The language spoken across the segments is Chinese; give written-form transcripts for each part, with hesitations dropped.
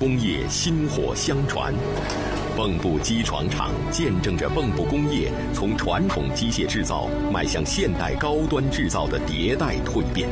工业薪火相传。蚌埠机床厂见证着蚌埠工业从传统机械制造迈向现代高端制造的迭代蜕变。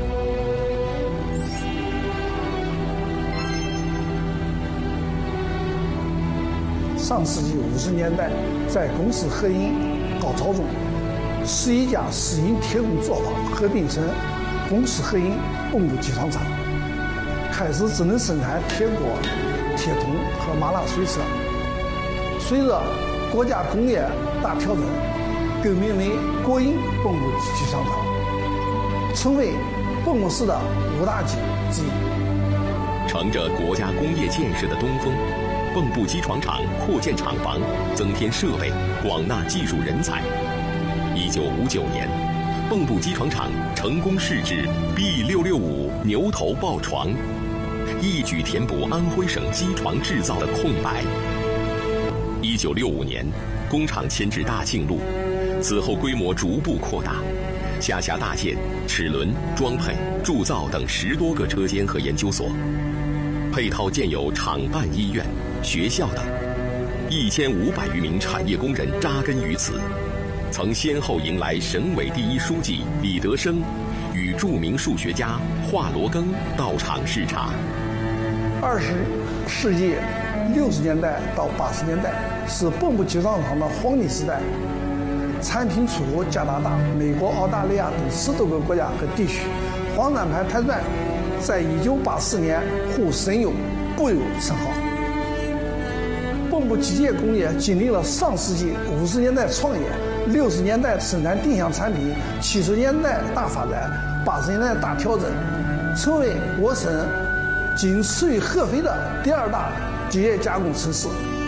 上世纪50年代，在公私合营高潮中，11家私营铁工作坊合并成公私合营蚌埠机床厂，开始只能生产铁锅、铁桶和麻辣水车。随着国家工业大调整，更名为国营蚌埠机床厂，成为蚌埠市的5大机之一。 乘着国家工业建设的东风，蚌埠机床厂扩建厂房，增添设备，广纳技术人才。1959年，蚌埠机床厂成功试制 B665牛头抱床，一举填补安徽省机床制造的空白。1965年，工厂迁至大庆路，此后规模逐步扩大，辖大建、齿轮、装配、铸造等10多个车间和研究所，配套建有厂办医院、学校等，1500余名产业工人扎根于此，曾先后迎来省委第一书记李德生与著名数学家华罗庚到场视察。 20世纪60年代到80年代是蚌埠机床厂的黄金时代，产品出口加拿大、美国、澳大利亚等10多个国家和地区，黄蛋牌台钻在1984年获省友不有称号。蚌埠机械工业经历了上世纪50年代创业、60年代生产定向产品、70年代大发展、80年代大调整，成为我省仅次于合肥的第2大机械加工城市。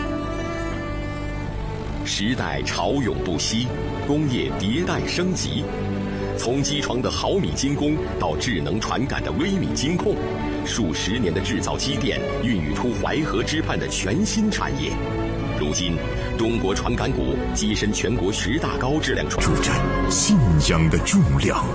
时代潮涌不息，工业迭代升级，从机床的毫米精工到智能传感的微米精控，数10年的制造积淀孕育出淮河之畔的全新产业。如今，中国传感股跻身全国10大高质量主战信仰的重量。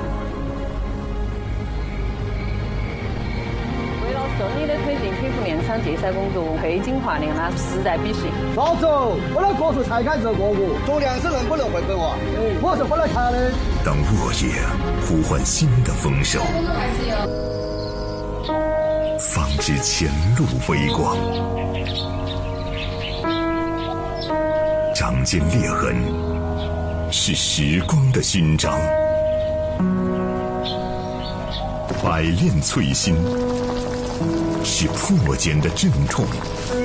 为了顺利的推进匹夫炼厂建设工作，推进化炼了势在必行。 老周，我来国术才干这个股， 做粮食人不能回馈我， 我是不来看的。 当落叶呼唤新的丰收，方知前路微光。掌间裂痕是时光的勋章，百炼淬心是破茧的阵痛。